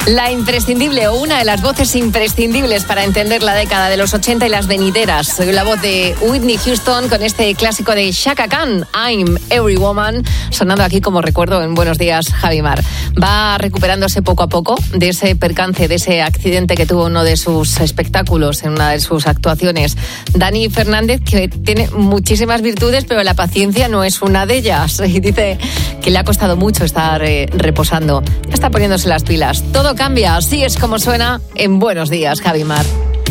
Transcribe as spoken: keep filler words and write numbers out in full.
La imprescindible o una de las voces imprescindibles para entender la década de los ochenta y las venideras. La voz de Whitney Houston con este clásico de Chaka Khan, I'm Every Woman, sonando aquí como recuerdo en Buenos Días, Javi Mar. Va recuperándose poco a poco de ese percance, de ese accidente que tuvo uno de sus espectáculos, en una de sus actuaciones. Dani Fernández, que tiene muchísimas virtudes, pero la paciencia no es una de ellas. Y dice que le ha costado mucho estar eh, reposando. Ya está poniéndose las pilas. Todo cambia, así es como suena en Buenos Días, Javi Mar.